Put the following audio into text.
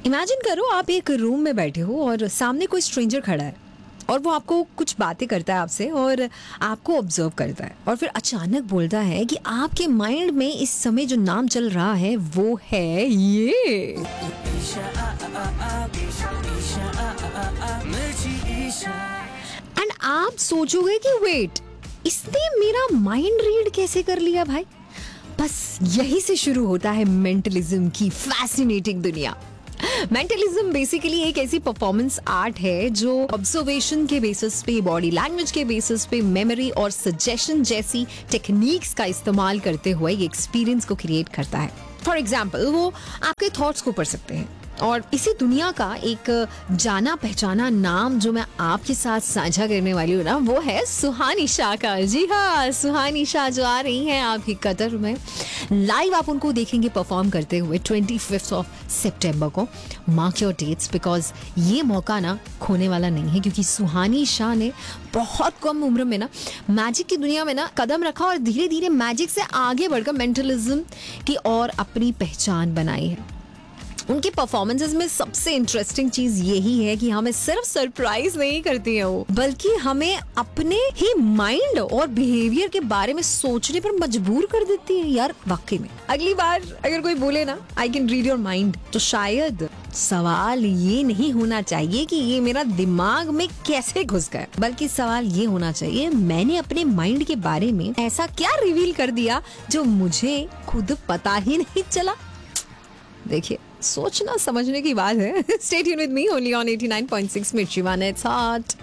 Imagine करो आप एक रूम में बैठे हो और सामने कोई स्ट्रेंजर खड़ा है और वो आपको कुछ बातें करता है आपसे और आपको ऑब्जर्व करता है और फिर अचानक बोलता है कि आपके माइंड में इस समय जो नाम चल रहा है वो है ये। एंड आप सोचोगे कि वेट, इसने मेरा माइंड रीड कैसे कर लिया भाई। बस यही से शुरू होता है मेंटलिज्म की फैसिनेटिंग दुनिया। मेंटलिज्म बेसिकली एक ऐसी परफॉर्मेंस आर्ट है जो ऑब्जर्वेशन के बेसिस पे, बॉडी लैंग्वेज के बेसिस पे, मेमोरी और सजेशन जैसी टेक्निक्स का इस्तेमाल करते हुए ये एक्सपीरियंस को क्रिएट करता है। फॉर एग्जाम्पल, वो आपके थॉट्स को पढ़ सकते हैं और इसी दुनिया का एक जाना पहचाना नाम जो मैं आपके साथ साझा करने वाली हूँ ना, वो है सुहानी शाह का। जी हाँ, सुहानी शाह जो आ रही हैं आपकी कतर में। लाइव आप उनको देखेंगे परफॉर्म करते हुए 25 सितंबर को। मार्क योर डेट्स, बिकॉज ये मौका ना खोने वाला नहीं है, क्योंकि सुहानी शाह ने बहुत कम उम्र में ना मैजिक की दुनिया में ना कदम रखा और धीरे धीरे मैजिक से आगे बढ़कर मेंटलिज्म की और अपनी पहचान बनाई है। उनकी परफॉर्मेंसेस में सबसे इंटरेस्टिंग चीज यही है कि हमें सिर्फ सरप्राइज नहीं करती है वो, बल्कि हमें अपने ही माइंड और बिहेवियर के बारे में सोचने पर मजबूर कर देती है यार। वाकई में अगली बार अगर कोई बोले ना I can read your mind, तो शायद सवाल ये नहीं होना चाहिए कि ये मेरा दिमाग में कैसे घुस गया, बल्कि सवाल ये होना चाहिए मैंने अपने माइंड के बारे में ऐसा क्या रिवील कर दिया जो मुझे खुद पता ही नहीं चला। देखिए, सोचना समझने की बात है। Stay tuned with me only on 89.6 मिर्ची वन, इट्स हॉट।